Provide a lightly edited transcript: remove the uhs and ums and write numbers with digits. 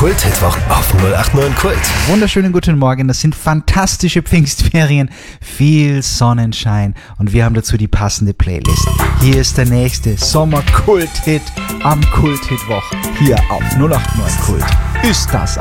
Kult-Hitwoch auf 089 Kult. Wunderschönen guten Morgen, das sind fantastische Pfingstferien, viel Sonnenschein und wir haben dazu die passende Playlist. Hier ist der nächste Sommer-Kult-Hit am Kult-Hitwoch hier auf 089 Kult. Ist das